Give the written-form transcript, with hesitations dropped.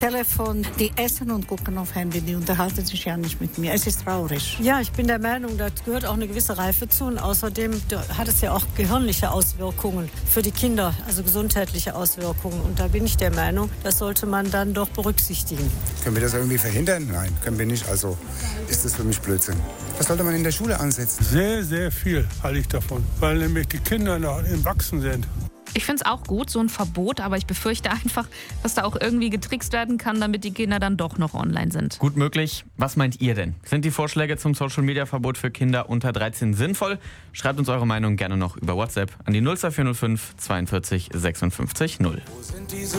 Telefon, die essen und gucken auf Handy, die unterhalten sich ja nicht mit mir. Es ist traurig. Ja, ich bin der Meinung, da gehört auch eine gewisse Reife zu und außerdem hat es ja auch gehirnliche Auswirkungen für die Kinder, also gesundheitliche Auswirkungen. Und da bin ich der Meinung, das sollte man dann doch berücksichtigen. Können wir das irgendwie verhindern? Nein, können wir nicht. Also ist das für mich Blödsinn. Das sollte man in der Schule ansetzen. Sehr, sehr viel halte ich davon, weil nämlich die Kinder noch im Wachsen sind. Ich finde es auch gut, so ein Verbot, aber ich befürchte einfach, dass da auch irgendwie getrickst werden kann, damit die Kinder dann doch noch online sind. Gut möglich. Was meint ihr denn? Sind die Vorschläge zum Social-Media-Verbot für Kinder unter 13 sinnvoll? Schreibt uns eure Meinung gerne noch über WhatsApp an die 02405 42 56 0.